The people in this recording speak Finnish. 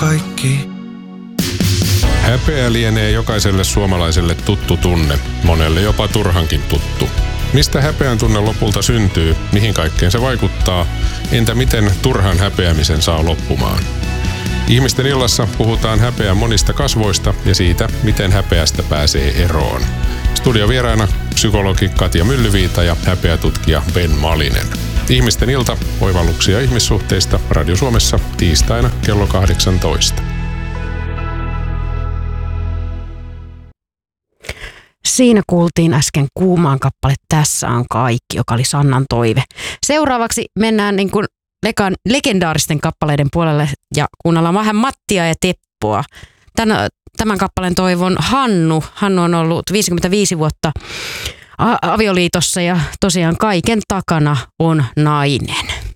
kaikki. Häpeä lienee jokaiselle suomalaiselle tuttu tunne, monelle jopa turhankin tuttu. Mistä häpeän tunne lopulta syntyy, mihin kaikkeen se vaikuttaa, entä miten turhan häpeämisen saa loppumaan? Ihmisten illassa puhutaan häpeän monista kasvoista ja siitä, miten häpeästä pääsee eroon. Studiovieraana psykologi Katja Myllyviita ja häpeätutkija Ben Malinen. Ihmisten ilta, oivalluksia ihmissuhteista Radio Suomessa tiistaina kello 18. Siinä kuultiin äsken Kuumaan kappale Tässä on kaikki, joka oli Sannan toive. Seuraavaksi mennään niin kuin legendaaristen kappaleiden puolelle ja kuunnellaan vähän Mattia ja Teppoa. Tämän kappaleen toivon Hannu. Hannu on ollut 55 vuotta avioliitossa ja tosiaan kaiken takana on nainen.